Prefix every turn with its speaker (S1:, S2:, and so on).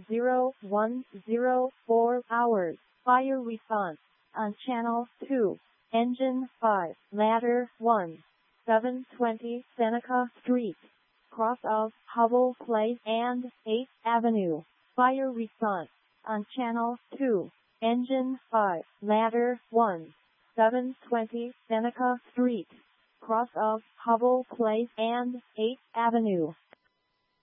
S1: 0104 hours. Fire response on Channel 2, Engine 5, Ladder 1, 720 Seneca Street, cross of Hubble Place and 8th Avenue. Fire response on Channel 2, Engine 5, Ladder 1, 720 Seneca Street, cross of Hubble Place and 8th Avenue.